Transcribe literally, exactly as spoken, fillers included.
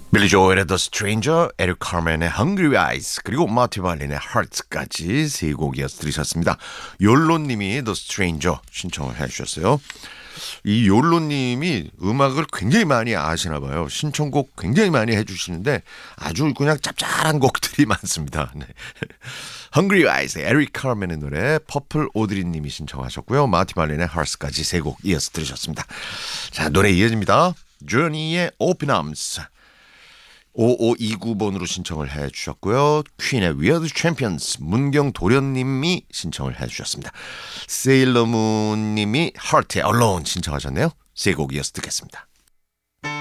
빌리 조엘의 The Stranger, 에릭 카멘의 Hungry Eyes, 그리고 마티 발린의 Heart까지 세 곡 이어서 들으셨습니다. 욜로님이 The Stranger 신청을 해주셨어요. 이 욜로님이 음악을 굉장히 많이 아시나 봐요. 신청곡 굉장히 많이 해주시는데 아주 그냥 짭짤한 곡들이 많습니다. 네. Hungry Eyes, 에릭 카멘의 노래, 퍼플 오드리님이 신청하셨고요. 마티 발린의 Heart까지 세 곡 이어서 들으셨습니다. 자, 노래 이어집니다. Journey의 Open Arms. 오오이구 번으로 신청을 해주셨고요. 퀸의 Weird Champions, 문경도련님이 신청을 해주셨습니다. 세일러문님이 Heart의 Alone 신청하셨네요. 세 곡 이어서 듣겠습니다.